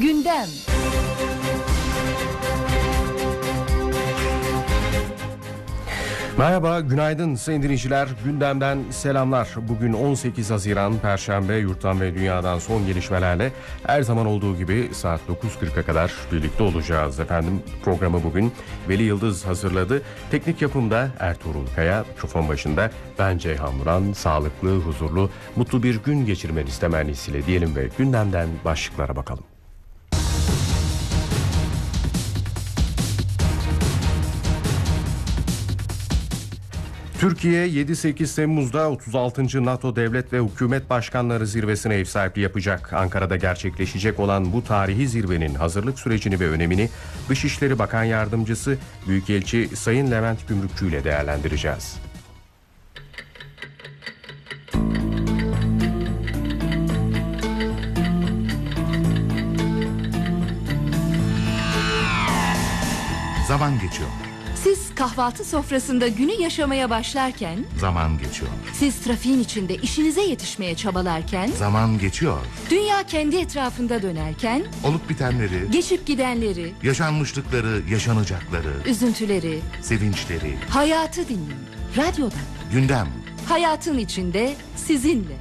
Gündem. Merhaba, günaydın sayın dinleyiciler. Gündemden selamlar. Bugün 18 Haziran Perşembe, yurttan ve dünyadan son gelişmelerle her zaman olduğu gibi saat 9.40'a kadar birlikte olacağız. Efendim, programı bugün Veli Yıldız hazırladı. Teknik yapımda Ertuğrul Kaya, mikrofon başında ben Ceyhan Muran. Sağlıklı, huzurlu, mutlu bir gün geçirmeniz temennisiyle diyelim ve gündemden başlıklara bakalım. Türkiye 7-8 Temmuz'da 36. NATO Devlet ve Hükümet Başkanları Zirvesi'ne ev sahipliği yapacak. Ankara'da gerçekleşecek olan bu tarihi zirvenin hazırlık sürecini ve önemini Dışişleri Bakan Yardımcısı Büyükelçi Sayın Levent Gümrükçü ile değerlendireceğiz. Zaman geçiyor. Siz kahvaltı sofrasında günü yaşamaya başlarken, Zaman geçiyor. siz trafiğin içinde işinize yetişmeye çabalarken, Zaman geçiyor. dünya kendi etrafında dönerken, Olup bitenleri, geçip gidenleri, yaşanmışlıkları, yaşanacakları, üzüntüleri, sevinçleri, hayatı dinleyin. Radyoda, gündem. hayatın içinde sizinle.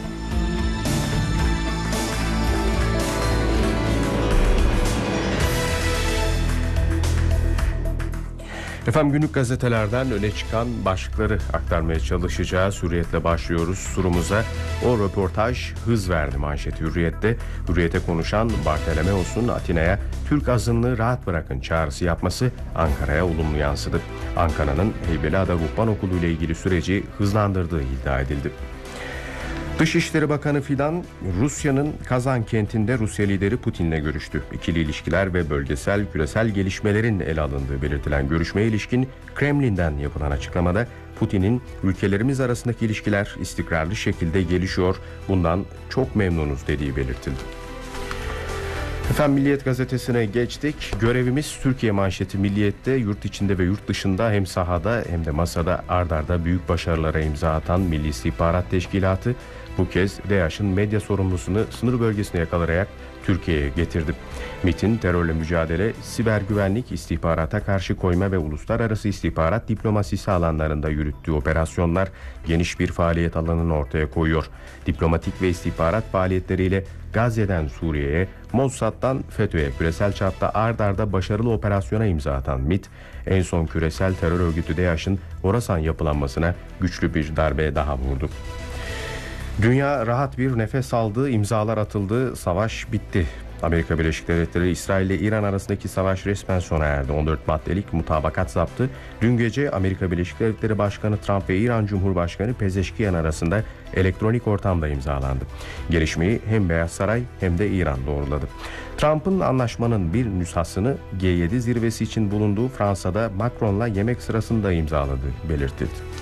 Efendim, günlük gazetelerden öne çıkan başlıkları aktarmaya çalışacağız. Hürriyet'le başlıyoruz turumuza. O röportaj hız verdi manşeti Hürriyet'te. Hürriyet'e konuşan Bartolomeos'un Atina'ya Türk azınlığı rahat bırakın çağrısı yapması Ankara'ya olumlu yansıdı. Ankara'nın Heybeliada Ruhban Okulu ile ilgili süreci hızlandırdığı iddia edildi. Dışişleri Bakanı Fidan, Rusya'nın Kazan kentinde Rusya lideri Putin'le görüştü. İkili ilişkiler ve bölgesel küresel gelişmelerin ele alındığı belirtilen görüşmeye ilişkin Kremlin'den yapılan açıklamada Putin'in ülkelerimiz arasındaki ilişkiler istikrarlı şekilde gelişiyor, bundan çok memnunuz dediği belirtildi. Efendim, Milliyet gazetesine geçtik. Görevimiz Türkiye manşeti Milliyet'te yurt içinde ve yurt dışında hem sahada hem de masada ard arda büyük başarılara imza atan Milli İstihbarat Teşkilatı bu kez DAEŞ'in medya sorumlusunu sınır bölgesine yakalayarak Türkiye'ye getirdi. MİT'in terörle mücadele, siber güvenlik, istihbarata karşı koyma ve uluslararası istihbarat diplomasisi alanlarında yürüttüğü operasyonlar geniş bir faaliyet alanını ortaya koyuyor. Diplomatik ve istihbarat faaliyetleriyle Gazze'den Suriye'ye, Mossad'dan FETÖ'ye küresel çapta ard arda başarılı operasyona imza atan MİT, en son küresel terör örgütü DAEŞ'in Horasan yapılanmasına güçlü bir darbe daha vurdu. Dünya rahat bir nefes aldı, imzalar atıldı, savaş bitti. Amerika Birleşik Devletleri İsrail ile İran arasındaki savaş resmen sona erdi. 14 maddelik mutabakat zaptı dün gece Amerika Birleşik Devletleri Başkanı Trump ve İran Cumhurbaşkanı Pezeşkiyan arasında elektronik ortamda imzalandı. Gelişmeyi hem Beyaz Saray hem de İran doğruladı. Trump'ın anlaşmanın bir nüshasını G7 zirvesi için bulunduğu Fransa'da Macron'la yemek sırasında imzaladığı belirtildi.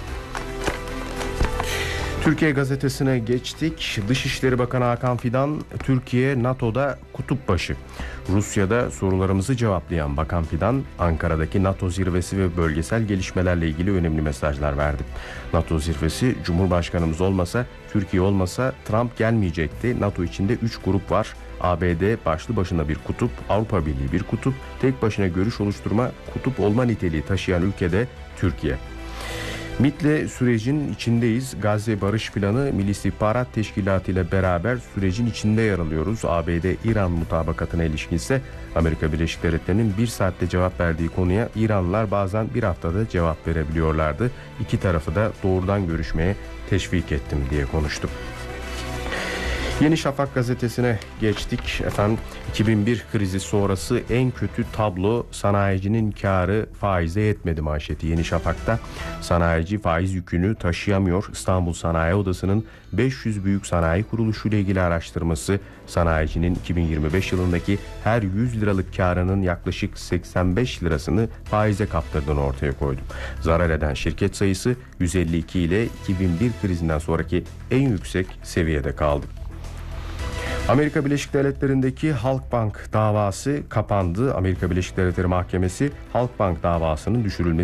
Türkiye gazetesine geçtik. Dışişleri Bakanı Hakan Fidan, Türkiye NATO'da kutup başı. Rusya'da sorularımızı cevaplayan Bakan Fidan, Ankara'daki NATO zirvesi ve bölgesel gelişmelerle ilgili önemli mesajlar verdi. NATO zirvesi, Cumhurbaşkanımız olmasa, Türkiye olmasa Trump gelmeyecekti. NATO içinde 3 grup var. ABD başlı başına bir kutup, Avrupa Birliği bir kutup, tek başına görüş oluşturma, kutup olma niteliği taşıyan ülkede Türkiye. MİT'le sürecin içindeyiz. Gazze Barış Planı, Milli İstihbarat Teşkilatı ile beraber sürecin içinde yer alıyoruz. ABD-İran mutabakatına ilişkinse Amerika Birleşik Devletleri'nin bir saatte cevap verdiği konuya İranlılar bazen bir haftada cevap verebiliyorlardı. İki tarafı da doğrudan görüşmeye teşvik ettim diye konuştu. Yeni Şafak gazetesine geçtik. Efendim, 2001 krizi sonrası en kötü tablo, sanayicinin karı faize yetmedi manşeti Yeni Şafak'ta. Sanayici faiz yükünü taşıyamıyor. İstanbul Sanayi Odası'nın 500 büyük sanayi kuruluşu ile ilgili araştırması, sanayicinin 2025 yılındaki her 100 liralık karının yaklaşık 85 lirasını faize kaptırdığını ortaya koydu. Zarar eden şirket sayısı 152 ile 2001 krizinden sonraki en yüksek seviyede kaldı. Amerika Birleşik Devletleri'ndeki Halkbank davası kapandı. Amerika Birleşik Devletleri Mahkemesi Halkbank davasının düşürülmesi